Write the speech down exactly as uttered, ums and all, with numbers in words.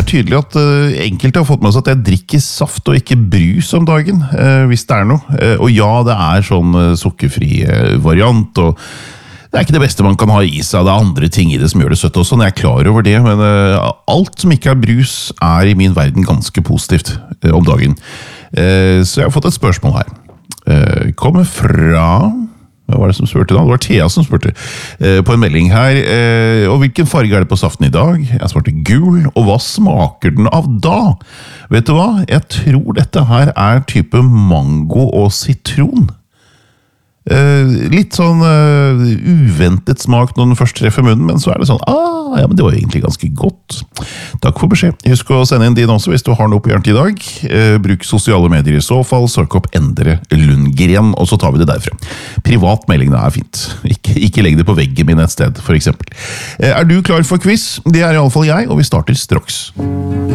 er tydelig at uh, enkelte har fått med seg at jeg drikker saft og ikke brus om dagen, uh, hvis det er noe. Uh, og ja, det er sånn uh, sukkerfri uh, variant, og det er ikke det beste man kan ha i seg. Det er andre ting i det som gjør det søtt også, når jeg er klar over det. Men uh, alt som ikke er brus er i min verden ganske positivt uh, om dagen. Uh, så jeg har fått et spørsmål her. Uh, kommer fra... Hva var det som spurte da? Det var Thea som spurte eh, på en melding her. Eh, og hvilken farge er det på saften i dag? Jeg svarte gul, og hva smaker den av da? Vet du hva? Jeg tror dette her er type mango og sitron. Eh, litt sånn uh, uventet smak når den først treffer munnen, men så er det sånn, ah, ja, men det var egentlig ganske godt. Takk for beskjed. Husk å sende inn din også hvis du har noe på hjertet i dag. Eh, bruk sosiale medier i så fall, søk opp Endre Lundgren, og så tar vi det derfra. Privat melding, det er fint. Ikke, ikke legg det på veggen min et sted, for eksempel. Eh, er du klar for quiz? Det er i alle fall jeg, og vi starter straks.